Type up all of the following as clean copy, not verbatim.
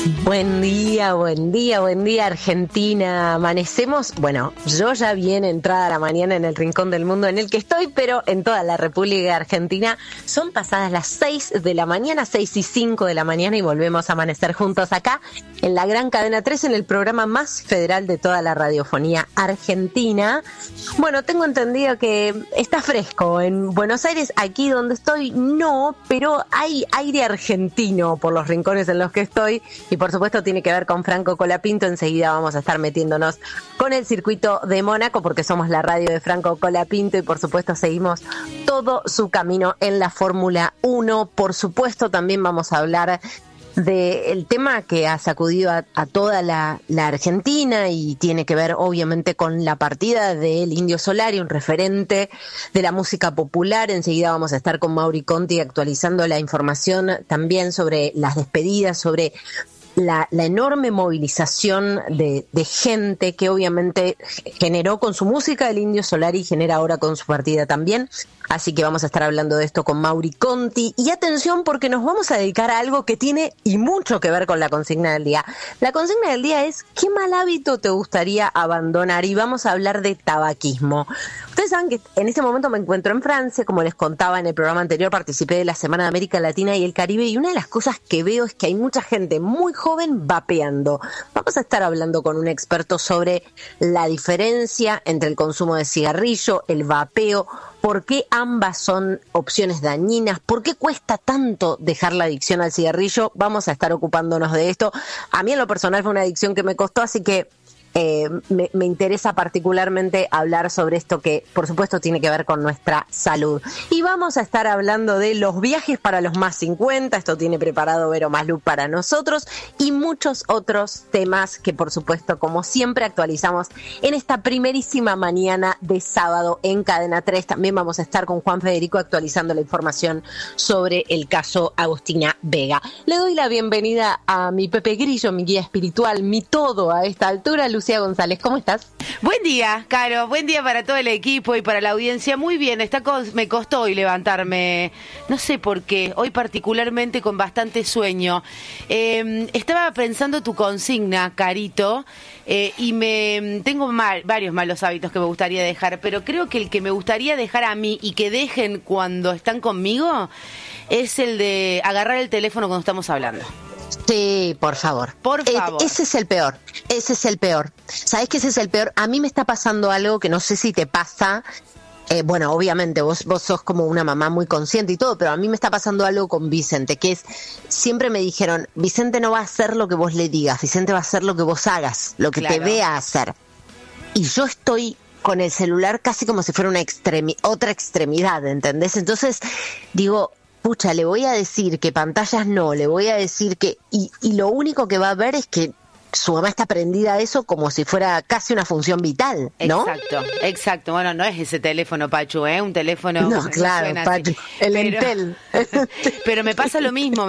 Buen día Argentina. Amanecemos, bueno, yo ya bien entrada la mañana en el rincón del mundo en el que estoy, pero en toda la República Argentina son pasadas las 6 de la mañana, 6:05 de la mañana y volvemos a amanecer juntos acá en la gran cadena 3 en el programa más federal de toda la radiofonía argentina. Bueno, tengo entendido que está fresco en Buenos Aires, aquí donde estoy no, pero hay aire argentino por los rincones en los que estoy. Y por supuesto tiene que ver con Franco Colapinto. Enseguida vamos a estar metiéndonos con el circuito de Mónaco porque somos la radio de Franco Colapinto y por supuesto seguimos todo su camino en la Fórmula 1. Por supuesto también vamos a hablar del tema que ha sacudido a toda la Argentina y tiene que ver obviamente con la partida del Indio Solari, un referente de la música popular. Enseguida vamos a estar con Mauri Conti actualizando la información también sobre las despedidas, sobre la enorme movilización de gente que obviamente generó con su música el Indio Solari y genera ahora con su partida también. Así que vamos a estar hablando de esto con Mauri Conti. Y atención porque nos vamos a dedicar a algo que tiene y mucho que ver con la consigna del día. La consigna del día es ¿qué mal hábito te gustaría abandonar? Y vamos a hablar de tabaquismo. Ustedes saben que en este momento me encuentro en Francia, como les contaba en el programa anterior, participé de la Semana de América Latina y el Caribe y una de las cosas que veo es que hay mucha gente muy joven vapeando. Vamos a estar hablando con un experto sobre la diferencia entre el consumo de cigarrillo, el vapeo, por qué ambas son opciones dañinas, por qué cuesta tanto dejar la adicción al cigarrillo. Vamos a estar ocupándonos de esto. A mí en lo personal fue una adicción que me costó, así que me interesa particularmente hablar sobre esto que por supuesto tiene que ver con nuestra salud. Y vamos a estar hablando de los viajes para los más 50, esto tiene preparado Vero Maslup para nosotros, y muchos otros temas que por supuesto como siempre actualizamos en esta primerísima mañana de sábado en Cadena 3. También vamos a estar con Juan Federico actualizando la información sobre el caso Agustina Vega. Le doy la bienvenida a mi Pepe Grillo, mi guía espiritual, mi todo a esta altura, Lucía González. ¿Cómo estás? Buen día, Caro. Buen día para todo el equipo y para la audiencia. Muy bien, me costó hoy levantarme. No sé por qué. Hoy particularmente con bastante sueño. Estaba pensando tu consigna, Carito, y tengo varios malos hábitos que me gustaría dejar, pero creo que el que me gustaría dejar a mí y que dejen cuando están conmigo es el de agarrar el teléfono cuando estamos hablando. Sí, por favor. Por favor. Ese es el peor. ¿Sabés que ese es el peor? A mí me está pasando algo que no sé si te pasa. Bueno, obviamente vos sos como una mamá muy consciente y todo, pero a mí me está pasando algo con Vicente, que es, siempre me dijeron, Vicente no va a hacer lo que vos le digas, Vicente va a hacer lo que vos hagas, lo que te vea hacer. Y yo estoy con el celular casi como si fuera otra extremidad, ¿entendés? Entonces digo, pucha, le voy a decir que pantallas no, le voy a decir que... Y lo único que va a ver es que su mamá está prendida a eso como si fuera casi una función vital, ¿no? Exacto. Bueno, no es ese teléfono, Pachu, un teléfono... No, claro, Pachu, el Entel. Pero me pasa lo mismo.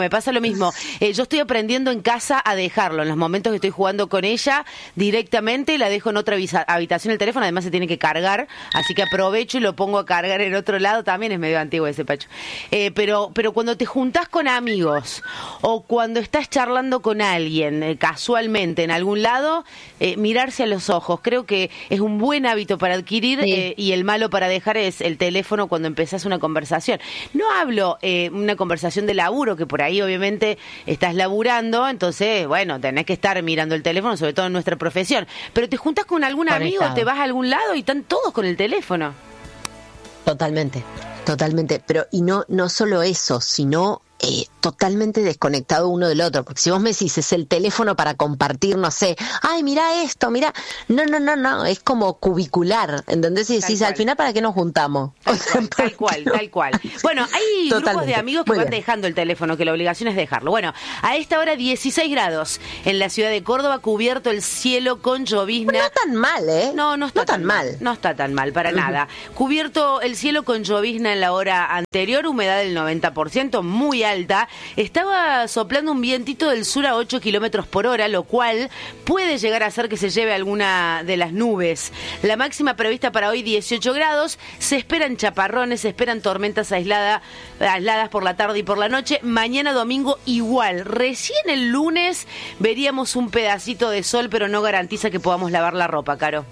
Yo estoy aprendiendo en casa a dejarlo. En los momentos que estoy jugando con ella, directamente la dejo en otra habitación el teléfono. Además se tiene que cargar, así que aprovecho y lo pongo a cargar en otro lado. También es medio antiguo ese, Pachu. Pero cuando te juntás con amigos o cuando estás charlando con alguien casualmente en algún lado, mirarse a los ojos. Creo que es un buen hábito para adquirir, sí. Y el malo para dejar es el teléfono cuando empezás una conversación. No hablo una conversación de laburo, que por ahí obviamente estás laburando, entonces, bueno, tenés que estar mirando el teléfono, sobre todo en nuestra profesión. Pero te juntas con algún amigo, te vas a algún lado y están todos con el teléfono. Totalmente. Pero y no solo eso, sino totalmente desconectado uno del otro, porque si vos me decís es el teléfono para compartir, no sé, ay, mira esto, mira, no, es como cubicular, ¿entendés? Y decís, al final, ¿para qué nos juntamos? Tal cual. Bueno, hay grupos de amigos que van dejando el teléfono, que la obligación es dejarlo. Bueno, a esta hora 16 grados en la ciudad de Córdoba, cubierto el cielo con llovizna. Pues no tan mal, ¿eh? No está tan mal. No está tan mal, para nada. Cubierto el cielo con llovizna en la hora anterior, humedad del 90%, muy alta alta, estaba soplando un vientito del sur a 8 kilómetros por hora, lo cual puede llegar a hacer que se lleve alguna de las nubes. La máxima prevista para hoy 18 grados, se esperan chaparrones, se esperan tormentas aisladas por la tarde y por la noche. Mañana domingo igual, recién el lunes veríamos un pedacito de sol, pero no garantiza que podamos lavar la ropa, Caro.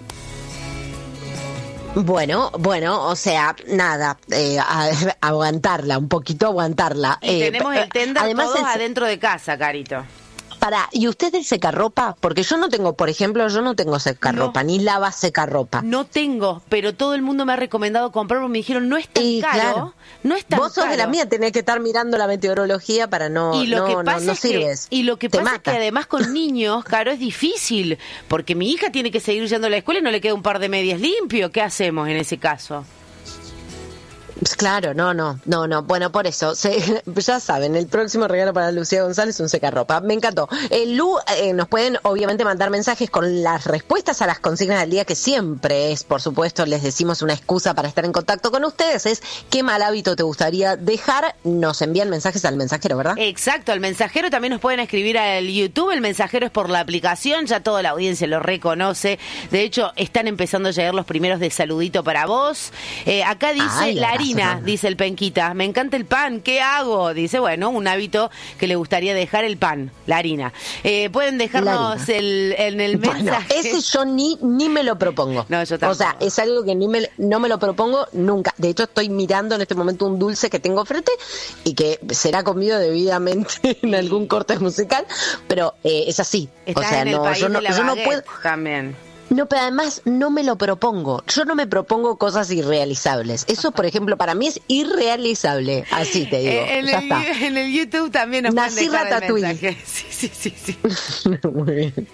Bueno, o sea, nada, aguantarla, un poquito aguantarla. Y tenemos el tender además todos adentro de casa, Carito. ¿Y usted el secarropa? Porque yo no tengo, por ejemplo, secarropa, ni lava secarropa. No tengo, pero todo el mundo me ha recomendado comprarlo. Me dijeron, no es tan caro, claro. No es tan Vos sos caro. de la mía, tenés que estar mirando la meteorología para no sirves. Y lo que pasa es que además con niños, Caro, es difícil, porque mi hija tiene que seguir yendo a la escuela y no le queda un par de medias limpio. ¿Qué hacemos en ese caso? Claro, no. Bueno, por eso, ya saben, el próximo regalo para Lucía González, un secarropa. Me encantó. Lu, nos pueden obviamente mandar mensajes con las respuestas a las consignas del día, que siempre es, por supuesto, les decimos una excusa para estar en contacto con ustedes, es qué mal hábito te gustaría dejar. Nos envían mensajes al mensajero, ¿verdad? Exacto, al mensajero también nos pueden escribir al YouTube. El mensajero es por la aplicación, ya toda la audiencia lo reconoce. De hecho, están empezando a llegar los primeros de saludito para vos. Acá dice la harina, dice el Penquita. Me encanta el pan, ¿qué hago? Dice, bueno, un hábito que le gustaría dejar, el pan, la harina. Pueden dejarnos en el mensaje. Bueno, ese yo ni me lo propongo. No, yo tampoco. O sea, es algo que no me lo propongo nunca. De hecho, estoy mirando en este momento un dulce que tengo frente y que será comido debidamente en algún corte musical, pero es así. Estás o sea, en el país yo de la no baguette puedo. También. No, pero además no me lo propongo. Yo no me propongo cosas irrealizables. Eso, por ejemplo, para mí es irrealizable. Así te digo. Ya está. En el YouTube también nos Nací pueden dejar el Ratatouille. mensaje. Sí. Muy bien.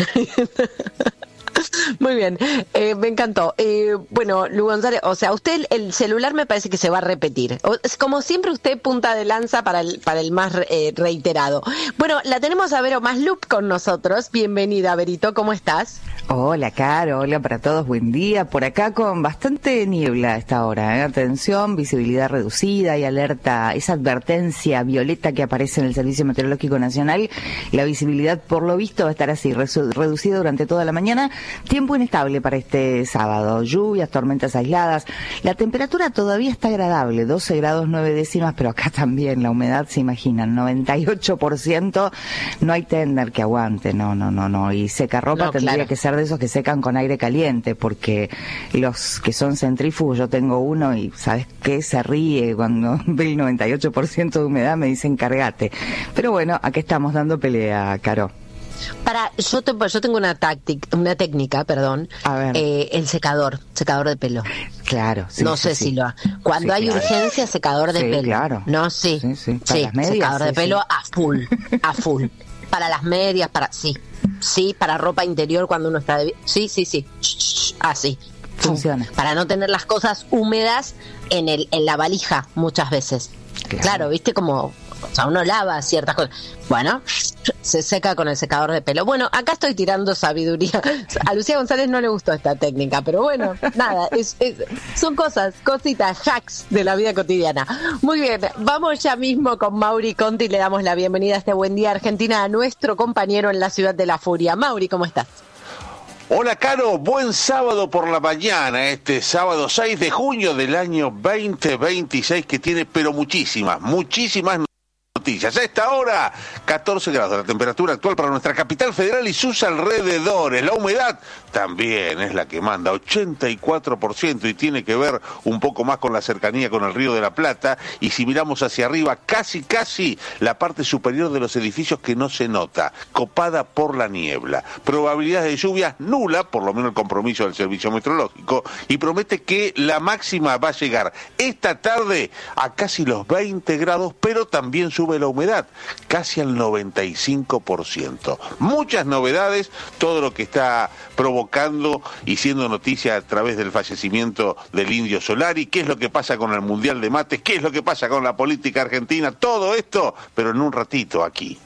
Muy bien, me encantó. Bueno, Lu González, o sea, usted el celular me parece que se va a repetir. Es como siempre usted punta de lanza para el más reiterado. Bueno, la tenemos a Vero Maslup con nosotros. Bienvenida, Verito, ¿cómo estás? Hola, Caro, hola para todos, buen día. Por acá con bastante niebla a esta hora, ¿eh? Atención, visibilidad reducida y alerta, esa advertencia violeta que aparece en el Servicio Meteorológico Nacional. La visibilidad, por lo visto, va a estar así, reducida durante toda la mañana. Tiempo inestable para este sábado, lluvias, tormentas aisladas. La temperatura todavía está agradable, 12 grados 9 décimas, pero acá también la humedad, se imaginan, 98%. No hay tender que aguante, no. Y secarropa tendría que ser de esos que secan con aire caliente, porque los que son centrífugos, yo tengo uno y ¿sabes qué? Se ríe cuando ve el 98% de humedad, me dicen cargate. Pero bueno, aquí estamos dando pelea, Caro. Yo tengo una técnica, perdón. A ver. El secador de pelo. Claro, sí. No sé si lo cuando hay urgencia, secador de pelo. Claro. No, sí. Para las medias, secador de pelo a full. Para las medias, sí, para ropa interior cuando uno está sí. Así. Funciona. Para no tener las cosas húmedas en la valija muchas veces. Claro, viste como, o sea, uno lava ciertas cosas. Bueno, se seca con el secador de pelo. Bueno, acá estoy tirando sabiduría. A Lucía González no le gustó esta técnica, pero bueno, nada, son cositas, hacks de la vida cotidiana. Muy bien, vamos ya mismo con Mauri Conti y le damos la bienvenida a este Buen Día Argentina a nuestro compañero en la ciudad de la furia. Mauri, ¿cómo estás? Hola, Caro, buen sábado por la mañana, este sábado 6 de junio del año 2026, que tiene pero muchísimas noticias. A esta hora, 14 grados la temperatura actual para nuestra capital federal y sus alrededores. La humedad también es la que manda, 84%, y tiene que ver un poco más con la cercanía con el Río de la Plata. Y si miramos hacia arriba, casi la parte superior de los edificios que no se nota, copada por la niebla. Probabilidad de lluvias nula, por lo menos el compromiso del Servicio Meteorológico, y promete que la máxima va a llegar esta tarde a casi los 20 grados, pero también sube la humedad, casi al 95%. Muchas novedades, todo lo que está provocando y siendo noticia a través del fallecimiento del Indio Solari, qué es lo que pasa con el Mundial de Mates, qué es lo que pasa con la política argentina, todo esto, pero en un ratito aquí.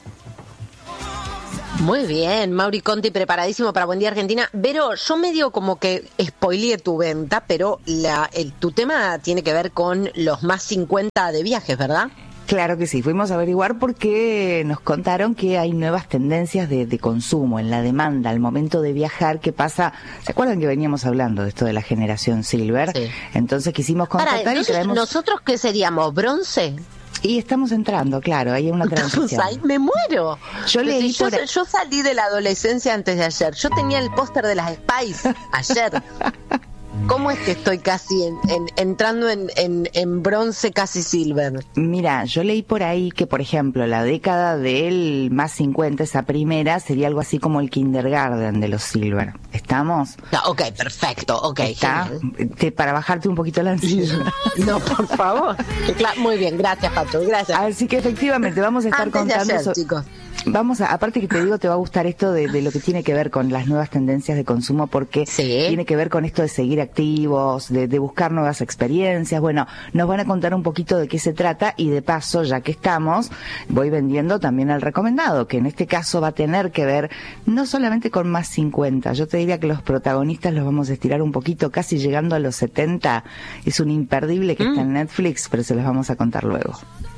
Muy bien, Mauri Conti, preparadísimo para Buen Día Argentina. Vero, yo medio como que spoileé tu venta, pero tu tema tiene que ver con los más 50 de viajes, ¿verdad? Claro que sí, fuimos a averiguar porque nos contaron que hay nuevas tendencias de consumo en la demanda al momento de viajar. ¿Qué pasa? ¿Se acuerdan que veníamos hablando de esto de la generación Silver? Sí. Entonces quisimos contactar y traemos... ¿Nosotros qué seríamos? ¿Bronce? Y estamos entrando, claro, hay una transición. Ahí me muero. Yo leí yo salí de la adolescencia antes de ayer. Yo tenía el póster de las Spice ayer. ¿Cómo es que estoy casi entrando en bronce, casi silver? Mira, yo leí por ahí que, por ejemplo, la década del más 50, esa primera, sería algo así como el kindergarten de los silver. ¿Estamos? No, ok, perfecto, ok. ¿Está? Para bajarte un poquito la ansiedad. No, por favor. Muy bien, gracias, Pato, gracias. Así que efectivamente vamos a estar antes contando de ayer, chicos. Aparte que te digo, te va a gustar esto de lo que tiene que ver con las nuevas tendencias de consumo, porque tiene que ver con esto de seguir activos, de buscar nuevas experiencias. Bueno, nos van a contar un poquito de qué se trata y de paso, ya que estamos, voy vendiendo también el recomendado, que en este caso va a tener que ver no solamente con más 50, yo te diría que los protagonistas los vamos a estirar un poquito, casi llegando a los 70. Es un imperdible que está en Netflix, pero se los vamos a contar luego.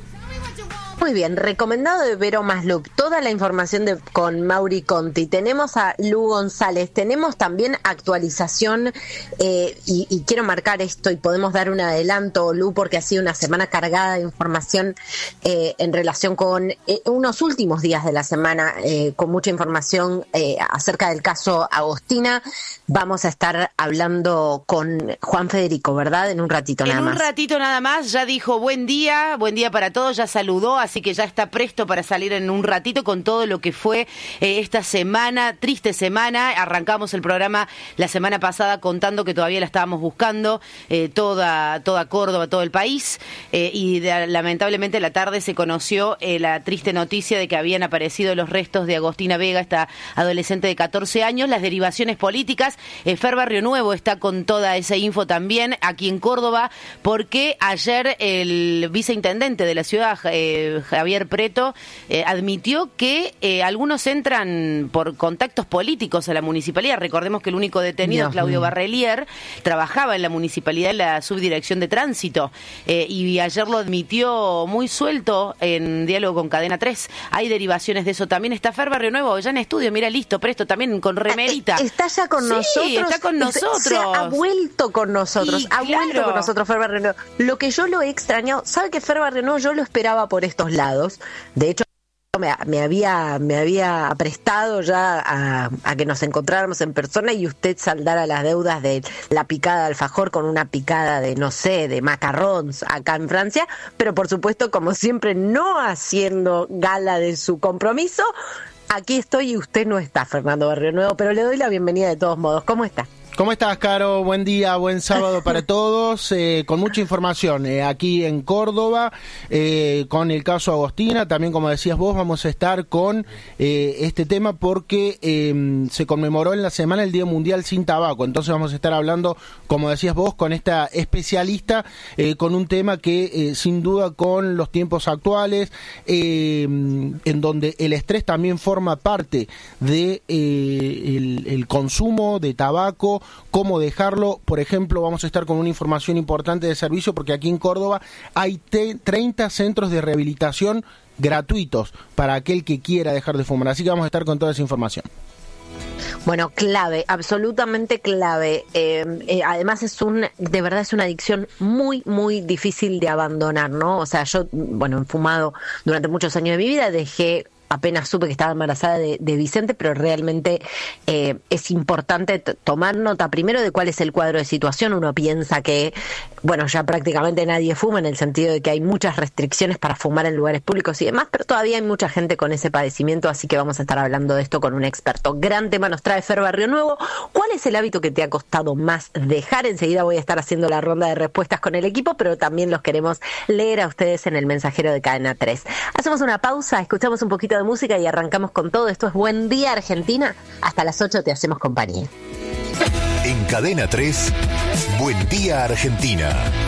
Muy bien, recomendado de Vero Maslup, toda la información con Mauri Conti. Tenemos a Lu González, tenemos también actualización y quiero marcar esto y podemos dar un adelanto, Lu, porque ha sido una semana cargada de información en relación con unos últimos días de la semana, con mucha información acerca del caso Agostina. Vamos a estar hablando con Juan Federico, ¿verdad? En un ratito nada más. En un ratito nada más, ya dijo buen día para todos, ya saludó, así que ya está presto para salir en un ratito con todo lo que fue esta semana, triste semana. Arrancamos el programa la semana pasada contando que todavía la estábamos buscando, toda Córdoba, todo el país, y lamentablemente a la tarde se conoció la triste noticia de que habían aparecido los restos de Agostina Vega, esta adolescente de 14 años, las derivaciones políticas. Fer Barrio Nuevo está con toda esa info también aquí en Córdoba, porque ayer el viceintendente de la ciudad, Javier Preto, admitió que algunos entran por contactos políticos a la municipalidad. Recordemos que el único detenido, Claudio Barrelier, trabajaba en la municipalidad en la subdirección de tránsito, y ayer lo admitió muy suelto en diálogo con Cadena 3. Hay derivaciones de eso. También está Fer Barrio Nuevo ya en estudio, mira, listo, presto, también con remerita. Está ya con nosotros. Sí, está con nosotros. Ha vuelto con nosotros. Vuelto con nosotros Fer Barrio Nuevo. Lo que yo lo he extrañado, ¿sabe que Fer Barrio Nuevo yo lo esperaba por estos lados? De hecho, me había prestado ya a que nos encontráramos en persona y usted saldara las deudas de la picada de alfajor con una picada de, no sé, de macarrons acá en Francia, pero por supuesto, como siempre, no haciendo gala de su compromiso. Aquí estoy y usted no está, Fernando Barrio Nuevo, pero le doy la bienvenida de todos modos. ¿Cómo está? ¿Cómo estás, Caro? Buen día, buen sábado para todos. Con mucha información aquí en Córdoba, con el caso Agostina. También, como decías vos, vamos a estar con este tema porque se conmemoró en la semana el Día Mundial Sin Tabaco. Entonces vamos a estar hablando, como decías vos, con esta especialista, con un tema que sin duda con los tiempos actuales, en donde el estrés también forma parte de el consumo de tabaco, cómo dejarlo. Por ejemplo, vamos a estar con una información importante de servicio porque aquí en Córdoba hay 30 centros de rehabilitación gratuitos para aquel que quiera dejar de fumar. Así que vamos a estar con toda esa información. Bueno, clave, absolutamente clave. Además de verdad es una adicción muy, muy difícil de abandonar, ¿no? O sea, yo, he fumado durante muchos años de mi vida, dejé apenas supe que estaba embarazada de Vicente, pero realmente es importante tomar nota primero de cuál es el cuadro de situación. Uno piensa que, ya prácticamente nadie fuma, en el sentido de que hay muchas restricciones para fumar en lugares públicos y demás, pero todavía hay mucha gente con ese padecimiento, así que vamos a estar hablando de esto con un experto. Gran tema nos trae Fer Barrio Nuevo. ¿Cuál es el hábito que te ha costado más dejar? Enseguida voy a estar haciendo la ronda de respuestas con el equipo, pero también los queremos leer a ustedes en el mensajero de Cadena 3. Hacemos una pausa, escuchamos un poquito de música y arrancamos con todo. Esto es Buen Día Argentina. Hasta las 8 te hacemos compañía. En Cadena 3, Buen Día Argentina.